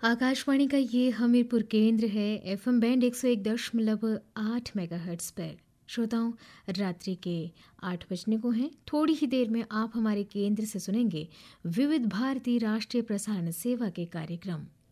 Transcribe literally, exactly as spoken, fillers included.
आकाशवाणी का ये हमीरपुर केंद्र है। एफएम बैंड एक सौ एक दशमलव आठ मेगाहर्ट्ज़ पर। श्रोताओं, रात्रि के आठ बजने को हैं। थोड़ी ही देर में आप हमारे केंद्र से सुनेंगे विविध भारती राष्ट्रीय प्रसारण सेवा के कार्यक्रम।